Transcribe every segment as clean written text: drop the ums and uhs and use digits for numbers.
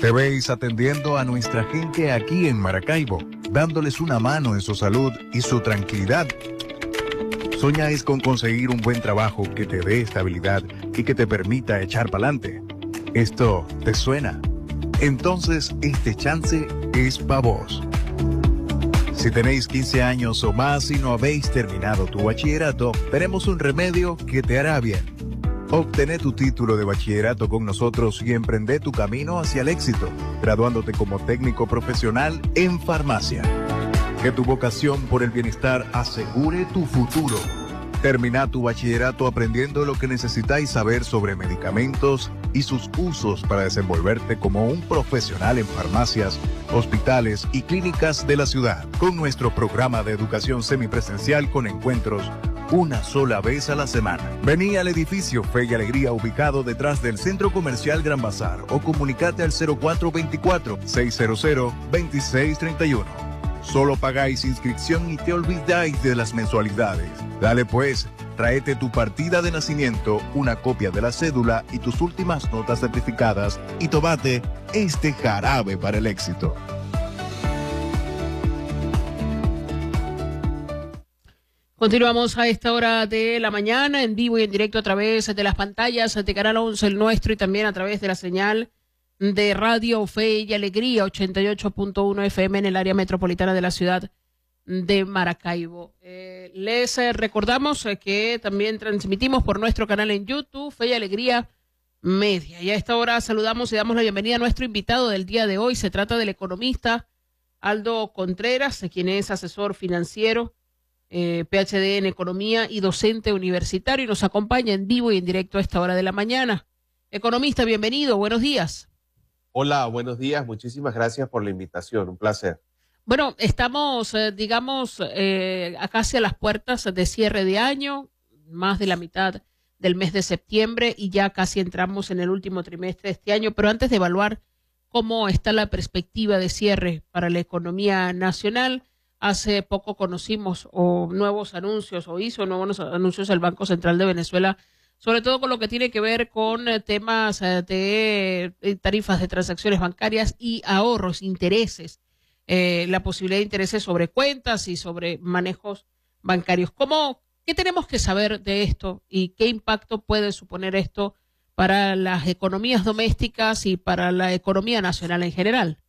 Debéis atendiendo a nuestra gente aquí en Maracaibo, dándoles una mano en su salud y su tranquilidad. Soñáis con conseguir un buen trabajo que te dé estabilidad y que te permita echar pa'lante. ¿Esto te suena? Entonces este chance es pa' vos. Si tenéis 15 años o más y no habéis terminado tu bachillerato, tenemos un remedio que te hará bien. Obtené tu título de bachillerato con nosotros y emprende tu camino hacia el éxito, graduándote como técnico profesional en farmacia. Que tu vocación por el bienestar asegure tu futuro. Termina tu bachillerato aprendiendo lo que necesitáis saber sobre medicamentos y sus usos para desenvolverte como un profesional en farmacias, hospitales y clínicas de la ciudad, con nuestro programa de educación semipresencial con encuentros una sola vez a la semana. Vení al edificio Fe y Alegría ubicado detrás del Centro Comercial Gran Bazar o comunicate al 0424-600-2631. Solo pagáis inscripción y te olvidáis de las mensualidades. Dale pues, tráete tu partida de nacimiento, una copia de la cédula y tus últimas notas certificadas y tomate este jarabe para el éxito. Continuamos a esta hora de la mañana, en vivo y en directo a través de las pantallas de Canal 11, el nuestro, y también a través de la señal de Radio Fe y Alegría, 88.1 FM en el área metropolitana de la ciudad de Maracaibo. Les recordamos que también transmitimos por nuestro canal en YouTube, Fe y Alegría Media. Y a esta hora saludamos y damos la bienvenida a nuestro invitado del día de hoy. Se trata del economista Aldo Contreras, quien es asesor financiero, PhD en Economía y docente universitario, y nos acompaña en vivo y en directo a esta hora de la mañana. Economista, bienvenido, buenos días. Hola, buenos días, muchísimas gracias por la invitación, un placer. Bueno, estamos, casi a las puertas de cierre de año, más de la mitad del mes de septiembre, y ya casi entramos en el último trimestre de este año, pero antes de evaluar cómo está la perspectiva de cierre para la economía nacional, hace poco conocimos nuevos anuncios el Banco Central de Venezuela, sobre todo con lo que tiene que ver con temas de tarifas de transacciones bancarias y ahorros, intereses, la posibilidad de intereses sobre cuentas y sobre manejos bancarios. ¿Qué tenemos que saber de esto y qué impacto puede suponer esto para las economías domésticas y para la economía nacional en general?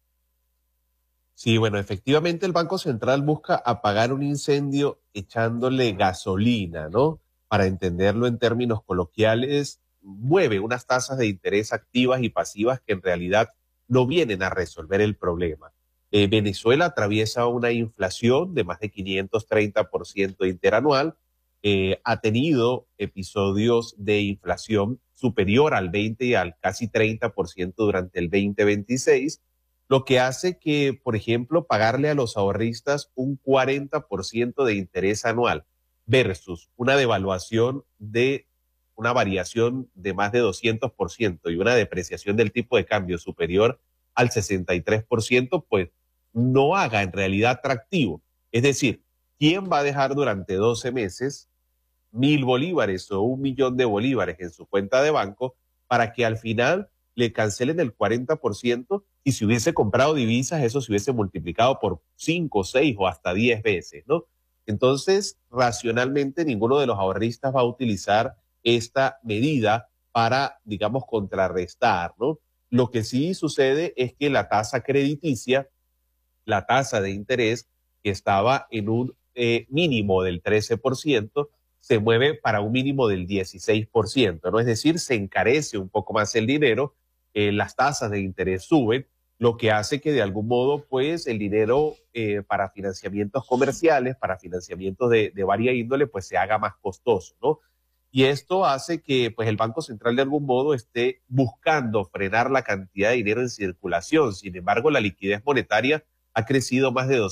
Sí, bueno, efectivamente el Banco Central busca apagar un incendio echándole gasolina, ¿no? Para entenderlo en términos coloquiales, mueve unas tasas de interés activas y pasivas que en realidad no vienen a resolver el problema. Venezuela atraviesa una inflación de más de 530% interanual, ha tenido episodios de inflación superior al 20 y al casi 30% durante el 2026, lo que hace que, por ejemplo, pagarle a los ahorristas un 40% de interés anual versus una devaluación de una variación de más de 200% y una depreciación del tipo de cambio superior al 63%, pues no haga en realidad atractivo. Es decir, ¿quién va a dejar durante 12 meses 1.000 bolívares o 1.000.000 de bolívares en su cuenta de banco para que al final le cancelen el 40%, y si hubiese comprado divisas, eso se hubiese multiplicado por 5, 6 o hasta 10 veces, ¿no? Entonces, racionalmente, ninguno de los ahorristas va a utilizar esta medida para, digamos, contrarrestar, ¿no? Lo que sí sucede es que la tasa crediticia, la tasa de interés, que estaba en un mínimo del 13%, se mueve para un mínimo del 16%, ¿no? Es decir, se encarece un poco más el dinero, las tasas de interés suben, lo que hace que de algún modo, pues, el dinero para financiamientos comerciales, para financiamientos de varia índole, pues se haga más costoso, ¿no? Y esto hace que, pues, el Banco Central de algún modo esté buscando frenar la cantidad de dinero en circulación. Sin embargo, la liquidez monetaria ha crecido más de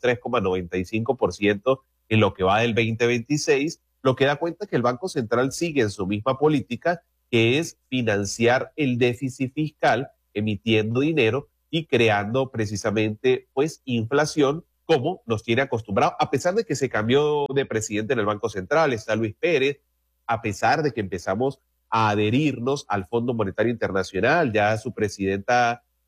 203,95% en lo que va del 2026, lo que da cuenta que el Banco Central sigue en su misma política, que es financiar el déficit fiscal, emitiendo dinero y creando precisamente, pues, inflación, como nos tiene acostumbrado, a pesar de que se cambió de presidente en el Banco Central, está Luis Pérez, a pesar de que empezamos a adherirnos al Fondo Monetario Internacional, ya su presidenta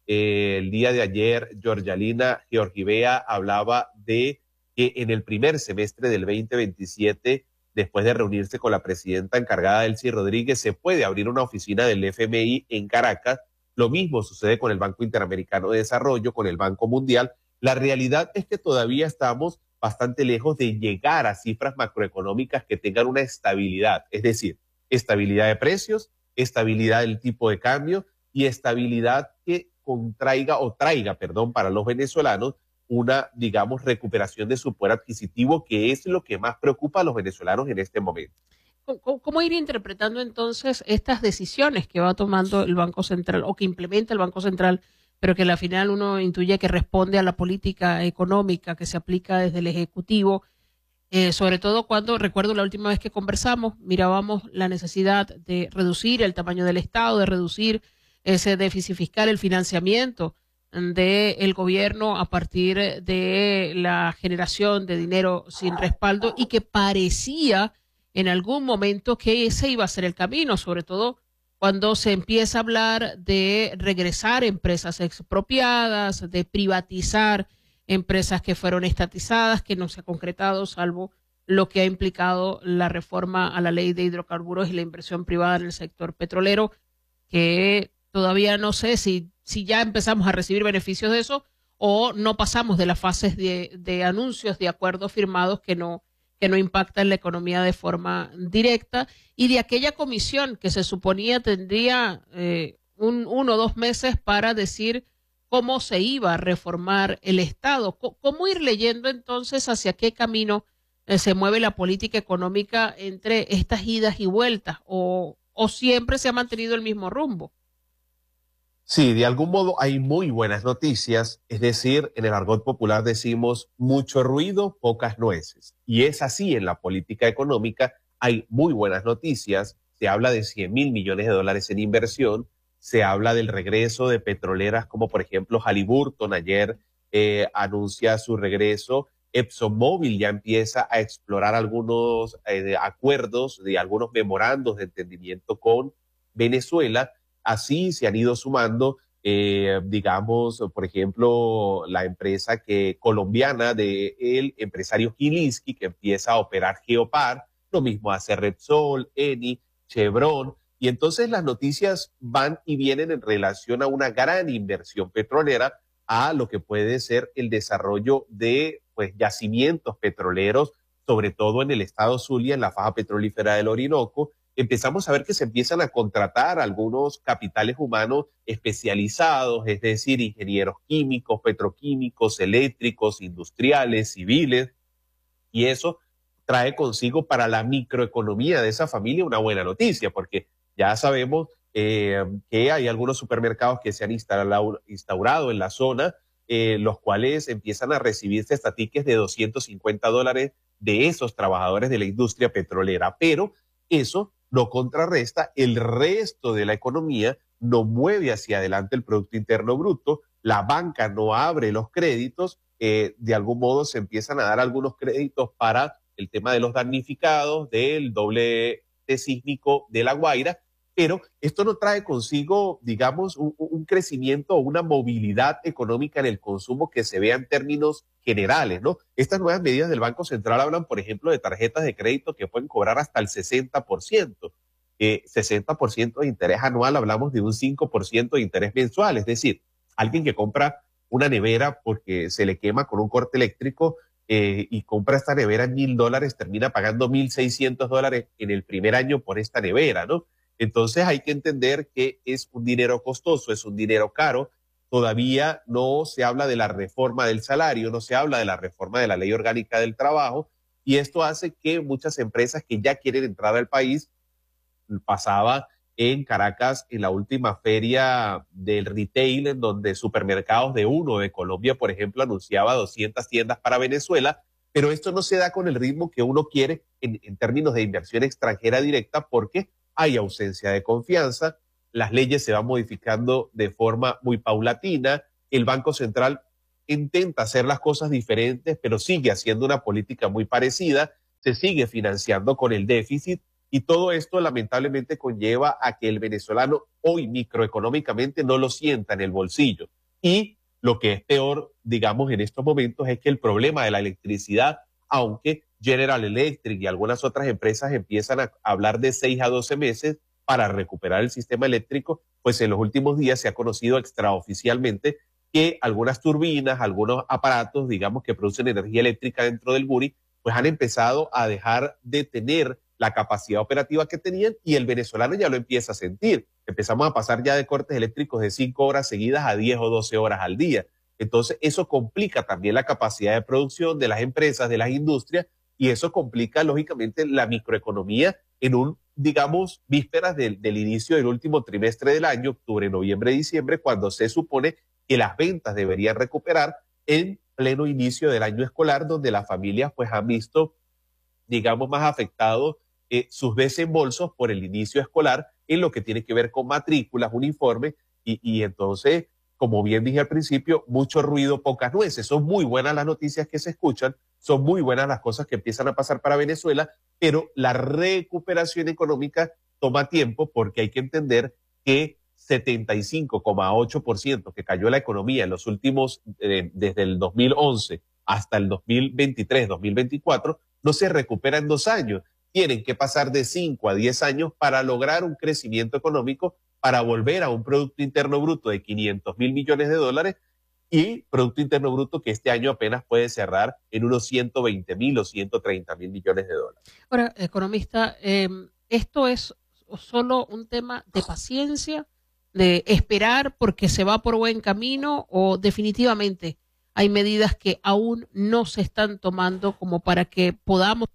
El día de ayer, Georgialina Georgivea hablaba de que en el primer semestre del 2027, después de reunirse con la presidenta encargada, Elsie Rodríguez, se puede abrir una oficina del FMI en Caracas. Lo mismo sucede con el Banco Interamericano de Desarrollo, con el Banco Mundial. La realidad es que todavía estamos bastante lejos de llegar a cifras macroeconómicas que tengan una estabilidad, es decir, estabilidad de precios, estabilidad del tipo de cambio y estabilidad que traiga, para los venezolanos una, digamos, recuperación de su poder adquisitivo, que es lo que más preocupa a los venezolanos en este momento. ¿Cómo ir interpretando entonces estas decisiones que va tomando el Banco Central o que implementa el Banco Central, pero que al final uno intuye que responde a la política económica que se aplica desde el Ejecutivo? Sobre todo cuando, recuerdo la última vez que conversamos, mirábamos la necesidad de reducir el tamaño del Estado, de reducir ese déficit fiscal, el financiamiento del gobierno a partir de la generación de dinero sin respaldo, y que parecía en algún momento que ese iba a ser el camino, sobre todo cuando se empieza a hablar de regresar empresas expropiadas, de privatizar empresas que fueron estatizadas, que no se ha concretado, salvo lo que ha implicado la reforma a la ley de hidrocarburos y la inversión privada en el sector petrolero, que todavía no sé si ya empezamos a recibir beneficios de eso o no pasamos de las fases de anuncios, de acuerdos firmados que no impactan la economía de forma directa, y de aquella comisión que se suponía tendría 1 o 2 meses para decir cómo se iba a reformar el Estado. ¿Cómo ir leyendo entonces hacia qué camino se mueve la política económica entre estas idas y vueltas, o siempre se ha mantenido el mismo rumbo? Sí, de algún modo hay muy buenas noticias, es decir, en el argot popular decimos mucho ruido, pocas nueces. Y es así en la política económica, hay muy buenas noticias, se habla de 100.000 millones de dólares en inversión, se habla del regreso de petroleras como por ejemplo Halliburton, ayer anuncia su regreso, ExxonMobil ya empieza a explorar algunos acuerdos, de algunos memorandos de entendimiento con Venezuela. Así se han ido sumando, digamos, por ejemplo, la empresa colombiana del empresario Gilinski, que empieza a operar Geopar, lo mismo hace Repsol, Eni, Chevron, y entonces las noticias van y vienen en relación a una gran inversión petrolera, a lo que puede ser el desarrollo de yacimientos petroleros, sobre todo en el estado Zulia, en la faja petrolífera del Orinoco. Empezamos a ver que se empiezan a contratar algunos capitales humanos especializados, es decir, ingenieros químicos, petroquímicos, eléctricos, industriales, civiles, y eso trae consigo para la microeconomía de esa familia una buena noticia, porque ya sabemos que hay algunos supermercados que se han instaurado en la zona, los cuales empiezan a recibirse estatiques de $250 de esos trabajadores de la industria petrolera, pero eso no contrarresta el resto de la economía, no mueve hacia adelante el Producto Interno Bruto, la banca no abre los créditos, de algún modo se empiezan a dar algunos créditos para el tema de los damnificados, del doble sísmico de La Guaira, pero esto no trae consigo, digamos, un crecimiento o una movilidad económica en el consumo que se vea en términos generales, ¿no? Estas nuevas medidas del Banco Central hablan, por ejemplo, de tarjetas de crédito que pueden cobrar hasta el 60%. 60% de interés anual, hablamos de un 5% de interés mensual, es decir, alguien que compra una nevera porque se le quema con un corte eléctrico y compra esta nevera en $1,000, termina pagando $1,600 en el primer año por esta nevera, ¿no? Entonces hay que entender que es un dinero costoso, es un dinero caro. Todavía no se habla de la reforma del salario, no se habla de la reforma de la ley orgánica del trabajo, y esto hace que muchas empresas que ya quieren entrar al país, pasaba en Caracas en la última feria del retail, en donde Supermercados de Uno de Colombia, por ejemplo, anunciaba 200 tiendas para Venezuela, pero esto no se da con el ritmo que uno quiere en términos de inversión extranjera directa, porque hay ausencia de confianza, las leyes se van modificando de forma muy paulatina, el Banco Central intenta hacer las cosas diferentes, pero sigue haciendo una política muy parecida, se sigue financiando con el déficit, Y todo esto lamentablemente conlleva a que el venezolano hoy microeconómicamente no lo sienta en el bolsillo. Y lo que es peor, digamos, en estos momentos es que el problema de la electricidad, aunque General Electric y algunas otras empresas empiezan a hablar de 6 a 12 meses para recuperar el sistema eléctrico, pues en los últimos días se ha conocido extraoficialmente que algunas turbinas, algunos aparatos, digamos, que producen energía eléctrica dentro del Guri, pues han empezado a dejar de tener la capacidad operativa que tenían y el venezolano ya lo empieza a sentir. Empezamos a pasar ya de cortes eléctricos de 5 horas seguidas a 10 o 12 horas al día. Entonces, eso complica también la capacidad de producción de las empresas, de las industrias, y eso complica, lógicamente, la microeconomía en digamos, vísperas del inicio del último trimestre del año, octubre, noviembre, diciembre, cuando se supone que las ventas deberían recuperar en pleno inicio del año escolar, donde las familias pues han visto, digamos, más afectados sus desembolsos por el inicio escolar en lo que tiene que ver con matrículas, uniformes, y entonces, como bien dije al principio, mucho ruido, pocas nueces. Son muy buenas las noticias que se escuchan, son muy buenas las cosas que empiezan a pasar para Venezuela, pero la recuperación económica toma tiempo porque hay que entender que 75,8% que cayó la economía en los últimos, desde el 2011 hasta el 2023, 2024, no se recupera en 2 años. Tienen que pasar de 5 a 10 años para lograr un crecimiento económico, para volver a un Producto Interno Bruto de 500.000 millones de dólares y Producto Interno Bruto que este año apenas puede cerrar en unos 120.000 o 130.000 millones de dólares. Ahora, economista, ¿esto es solo un tema de paciencia, de esperar porque se va por buen camino o definitivamente hay medidas que aún no se están tomando como para que podamos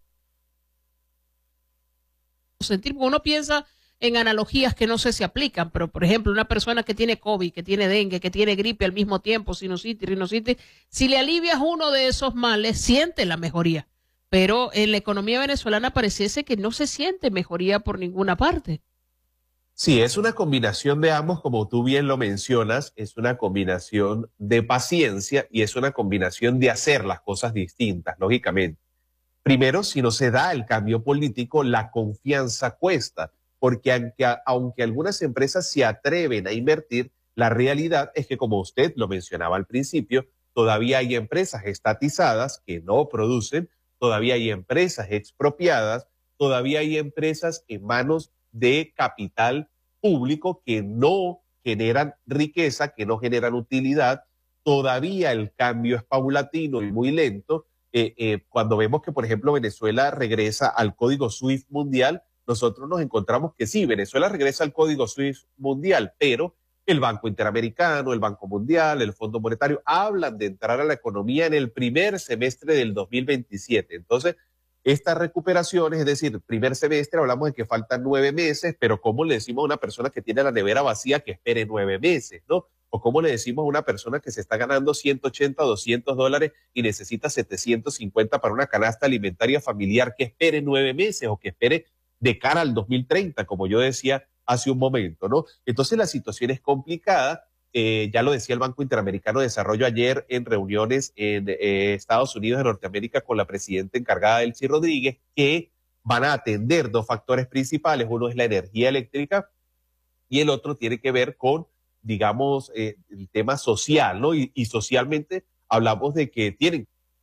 sentir? Porque uno piensa en analogías que no sé si aplican, pero por ejemplo, una persona que tiene COVID, que tiene dengue, que tiene gripe al mismo tiempo, sinusitis, rinositis, si le alivias uno de esos males, siente la mejoría. Pero en la economía venezolana pareciese que no se siente mejoría por ninguna parte. Sí, es una combinación de ambos, como tú bien lo mencionas, es una combinación de paciencia y es una combinación de hacer las cosas distintas, lógicamente. Primero, si no se da el cambio político, la confianza cuesta, porque aunque algunas empresas se atreven a invertir, la realidad es que, como usted lo mencionaba al principio, todavía hay empresas estatizadas que no producen, todavía hay empresas expropiadas, todavía hay empresas en manos de capital público que no generan riqueza, que no generan utilidad, todavía el cambio es paulatino y muy lento. Cuando vemos que, por ejemplo, Venezuela regresa al código SWIFT mundial, nosotros nos encontramos que sí, Venezuela regresa al código SWIFT mundial, pero el Banco Interamericano, el Banco Mundial, el Fondo Monetario, hablan de entrar a la economía en el primer semestre del 2027. Entonces, estas recuperaciones, es decir, primer semestre, hablamos de que faltan 9 meses, pero ¿cómo le decimos a una persona que tiene la nevera vacía que espere 9 meses, no? O cómo le decimos a una persona que se está ganando 180 o $200 y necesita 750 para una canasta alimentaria familiar que espere 9 meses o que espere de cara al 2030, como yo decía hace un momento, ¿no? Entonces la situación es complicada. Ya lo decía el Banco Interamericano de Desarrollo ayer en reuniones en Estados Unidos de Norteamérica con la presidenta encargada, Delcy Rodríguez, que van a atender 2 factores principales. Uno es la energía eléctrica y el otro tiene que ver con, digamos, el tema social, ¿no? Y socialmente hablamos de que tienen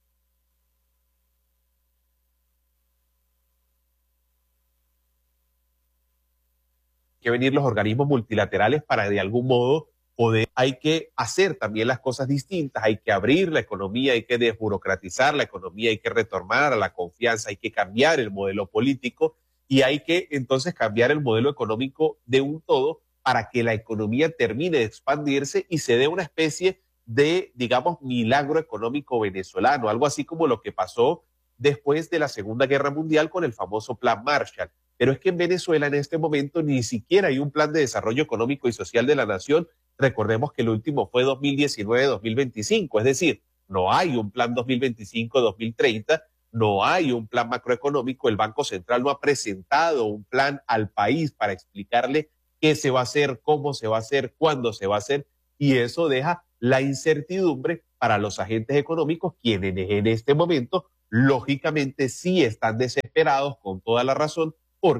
que venir los organismos multilaterales para de algún modo poder, hay que hacer también las cosas distintas, hay que abrir la economía, hay que desburocratizar la economía, hay que retornar a la confianza, hay que cambiar el modelo político y hay que entonces cambiar el modelo económico de un todo para que la economía termine de expandirse y se dé una especie de, digamos, milagro económico venezolano, algo así como lo que pasó después de la Segunda Guerra Mundial con el famoso Plan Marshall. Pero es que en Venezuela en este momento ni siquiera hay un plan de desarrollo económico y social de la nación. Recordemos que el último fue 2019-2025, es decir, no hay un plan 2025-2030, no hay un plan macroeconómico, el Banco Central no ha presentado un plan al país para explicarle qué se va a hacer, cómo se va a hacer, cuándo se va a hacer, y eso deja la incertidumbre para los agentes económicos, quienes en este momento, lógicamente, sí están desesperados con toda la razón, porque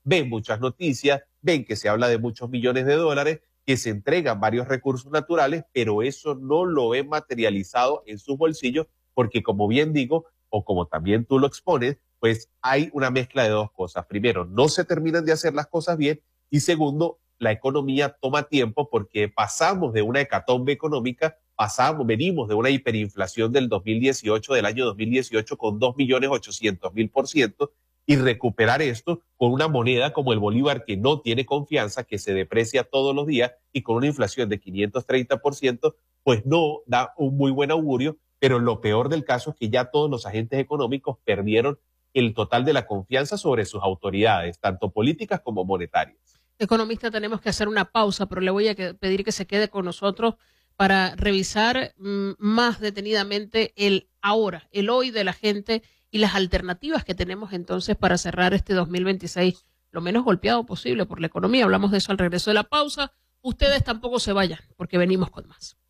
ven muchas noticias, ven que se habla de muchos millones de dólares, que se entregan varios recursos naturales, pero eso no lo ven materializado en sus bolsillos, porque como bien digo, o como también tú lo expones, pues hay una mezcla de dos cosas. Primero, no se terminan de hacer las cosas bien, y segundo, la economía toma tiempo porque pasamos de una hecatombe económica, venimos de una hiperinflación del 2018, del año 2018, con 2.800.000%, y recuperar esto con una moneda como el bolívar que no tiene confianza, que se deprecia todos los días y con una inflación de 530%, pues no da un muy buen augurio, pero lo peor del caso es que ya todos los agentes económicos perdieron el total de la confianza sobre sus autoridades, tanto políticas como monetarias. Economista, tenemos que hacer una pausa, pero le voy a pedir que se quede con nosotros para revisar más detenidamente el ahora, el hoy de la gente y las alternativas que tenemos entonces para cerrar este 2026 lo menos golpeado posible por la economía. Hablamos de eso al regreso de la pausa. Ustedes tampoco se vayan porque venimos con más.